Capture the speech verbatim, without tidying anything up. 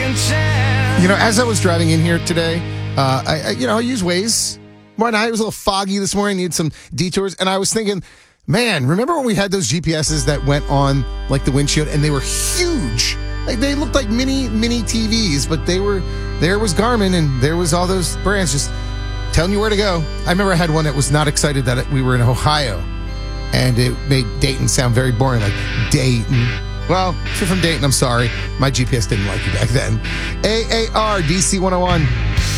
You know, as I was driving in here today, uh, I, I you know I use Waze. Why not? It was a little foggy this morning. Needed some detours, and I was thinking, man, remember when we had those G P S's that went on like the windshield, and they were huge. Like they looked like mini mini T Vs, but they were there was Garmin and there was all those brands just telling you where to go. I remember I had one that was not excited that we were in Ohio, and it made Dayton sound very boring, like Dayton. Well, if you're from Dayton, I'm sorry. My G P S didn't like you back then. A A R D C one oh one.